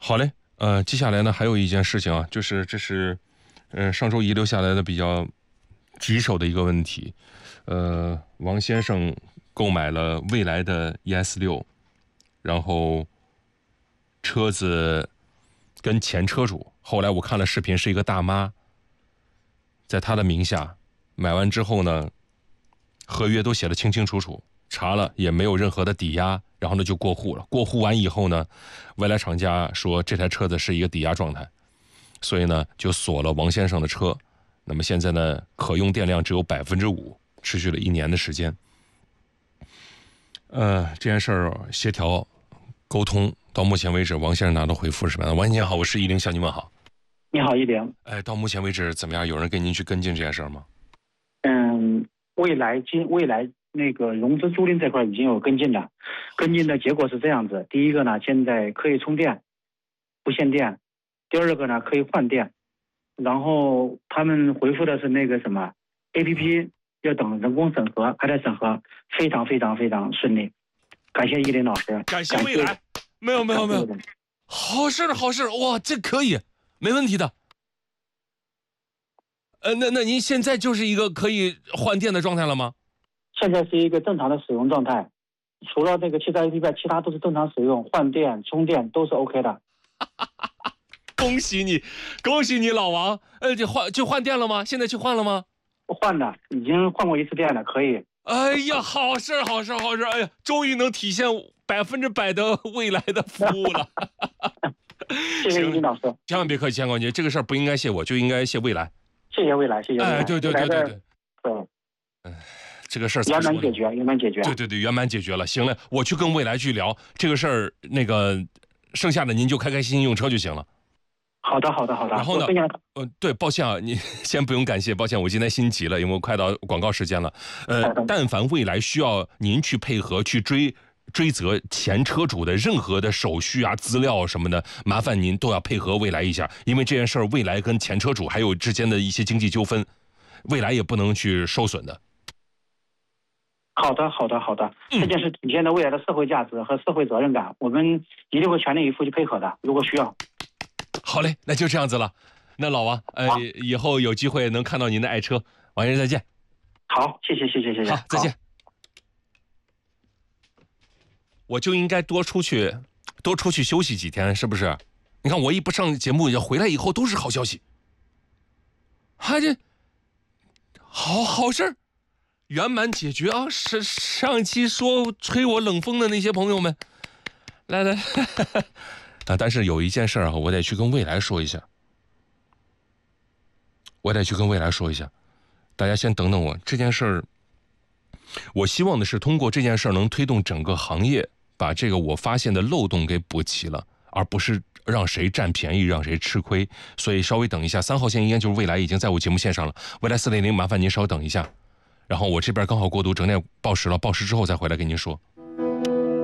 好嘞，接下来呢还有一件事情啊，就是这是上周遗留下来的比较棘手的一个问题。王先生购买了蔚来的 ES6，然后车子跟前车主，后来我看了视频，是一个大妈，在他的名下买完之后呢，合约都写得清清楚楚，查了也没有任何的抵押，然后呢就过户了。过户完以后呢，蔚来厂家说这台车子是一个抵押状态，所以呢就锁了王先生的车。那么现在呢，可用电量只有5%，持续了1年的时间。这件事儿协调沟通到目前为止，王先生拿到回复是什么样的？王先生好，我是10向您问好。 你好，10。 到目前为止怎么样？有人跟您去跟进这件事儿吗？ 蔚来那个融资租赁这块已经有跟进了，跟进的结果是这样子：第一个呢，现在可以充电，不限电；第二个呢，可以换电。然后他们回复的是那个什么 APP 要等人工审核，还在审核，非常非常非常顺利。感谢依林老师， 感谢蔚来。没有，好事，哇，这可以，没问题的。那您现在就是一个可以换电的状态了吗？ 现在是一个正常的使用状态，除了那个汽车 APP 外，其他都是正常使用，换电、充电都是 OK 的。 恭喜你，老王！就换电了吗？现在去换了吗？ 换了，已经换过1次电了，可以。 哎呀，好事！哎呀，终于能体现100%的蔚来的服务了。 谢谢依林老师， 千万别客气，千万别，这个事儿不应该谢我，就应该谢蔚来。 谢谢蔚来，谢谢蔚来。 对。这个事儿圆满解决。 对，圆满解决了。行了，我去跟蔚来去聊这个事儿，那个剩下的您就开开心心用车就行了。 好的。 然后呢，对，抱歉啊，你先不用感谢，抱歉，我今天心急了，因为我快到广告时间了。但凡蔚来需要您去配合去追责前车主的任何的手续啊、资料什么的，麻烦您都要配合蔚来一下，因为这件事儿，蔚来跟前车主还有之间的一些经济纠纷，蔚来也不能去受损的。 好的。这件事体现了未来的社会价值和社会责任感，我们一定会全力以赴去配合的，如果需要。 好嘞，那就这样子了。那老王，以后有机会能看到您的爱车，王先生再见。 好，谢谢。 好，再见。我就应该多出去休息几天，是不是？你看我一不上节目，回来以后都是好消息。这好事，圆满解决啊！上一期说吹我冷风的那些朋友们，来。但是有一件事啊，我得去跟蔚来说一下。大家先等等我，这件事儿，我希望的是通过这件事儿能推动整个行业把这个我发现的漏洞给补齐了，而不是让谁占便宜让谁吃亏。所以稍微等一下，3号线应该就是蔚来已经在我节目线上了，蔚来400，麻烦您稍等一下，然后我这边刚好过渡整点报时了，报时之后再回来跟您说。